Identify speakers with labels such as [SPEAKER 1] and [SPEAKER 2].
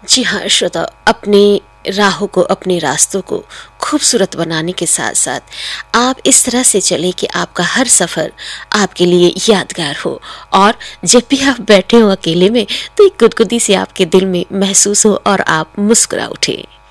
[SPEAKER 1] जी हाँ श्रोता, अपनी राहों को, अपने रास्तों को खूबसूरत बनाने के साथ साथ आप इस तरह से चले कि आपका हर सफ़र आपके लिए यादगार हो, और जब भी आप बैठे हो अकेले में तो एक गुदगुदी सी आपके दिल में महसूस हो और आप मुस्कुरा उठे।